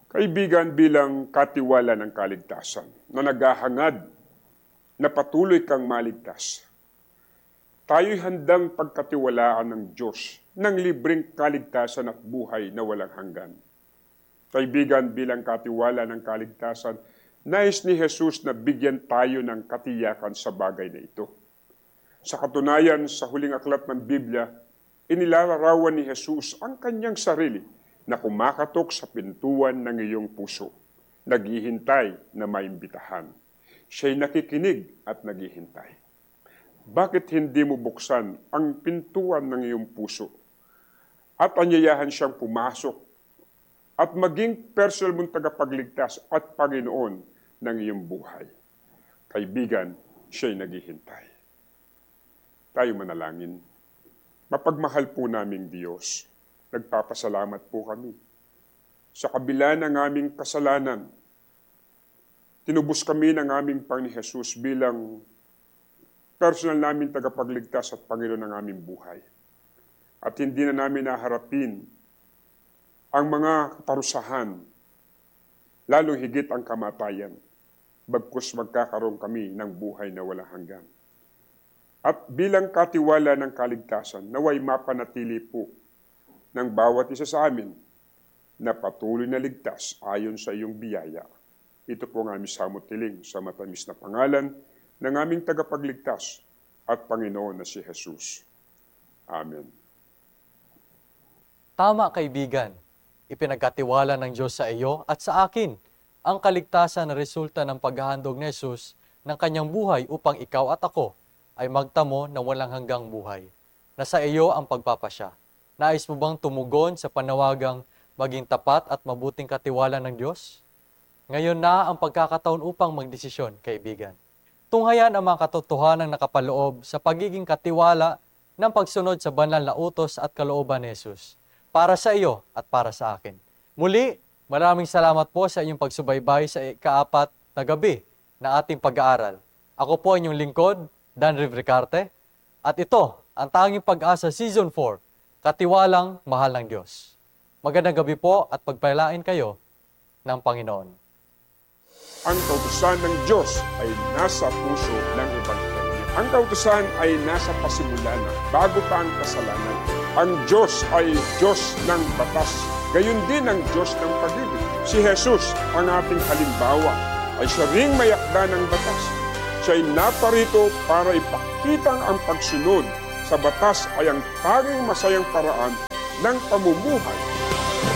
Kaibigan, bilang katiwala ng kaligtasan na naghahangad na patuloy kang maligtas, tayo'y handang pagkatiwalaan ng Diyos ng libreng kaligtasan at buhay na walang hanggan. Kaibigan, bilang katiwala ng kaligtasan, nais ni Jesus na bigyan tayo ng katiyakan sa bagay na ito. Sa katunayan, sa huling aklat ng Biblia, inilalarawan ni Jesus ang kanyang sarili na kumakatok sa pintuan ng iyong puso, naghihintay na maimbitahan. Siya'y nakikinig at naghihintay. Bakit hindi mo buksan ang pintuan ng iyong puso at anyayahan siyang pumasok at maging personal mong tagapagligtas at Panginoon ng iyong buhay? Kaibigan, siya'y naghihintay. Tayo manalangin. Mapagmahal po naming Diyos, nagpapasalamat po kami. Sa kabila ng aming kasalanan, tinubos kami ng aming Panginoon Jesus bilang personal namin tagapagligtas at Panginoon ng aming buhay. At hindi na namin naharapin ang mga kaparusahan, lalong higit ang kamatayan, bagkus magkakaroon kami ng buhay na walang hanggan. At bilang katiwala ng kaligtasan, naway mapanatili po ng bawat isa sa amin na patuloy na ligtas ayon sa iyong biyaya. Ito po ang aming samot-tiling sa matamis na pangalan ng aming tagapagligtas at Panginoon na si Jesus. Amen. Tama, kaibigan. Ipinagkatiwala ng Diyos sa iyo at sa akin ang kaligtasan na resulta ng paghahandog ni Jesus ng kanyang buhay upang ikaw at ako ay magtamo ng walang hanggang buhay. Nasa iyo ang pagpapasya. Nais mo bang tumugon sa panawagang maging tapat at mabuting katiwala ng Diyos? Ngayon na ang pagkakataon upang magdesisyon, kaibigan. Tunghayan ang mga katotohanan nakapaloob sa pagiging katiwala ng pagsunod sa banal na utos at kalooban ni Jesus para sa iyo at para sa akin. Muli, maraming salamat po sa inyong pagsubaybay sa ikaapat na gabi na ating pag-aaral. Ako po inyong lingkod, Dan Rivricarte, at ito ang Tanging Pag-asa Season 4, Katiwalang Mahal ng Diyos. Magandang gabi po at pagpalain kayo ng Panginoon. Ang kautusan ng Diyos ay nasa puso ng Ebanghelyo. Ang kautusan ay nasa pasimula na, bago pa ang kasalanan. Ang Diyos ay Diyos ng batas. Gayon din ang Diyos ng pag-ibig. Si Jesus, ang ating halimbawa, ay siya ring may akda ng batas. Siya'y naparito para ipakitang ang pagsunod sa batas ay ang tanging masayang paraan ng pamumuhay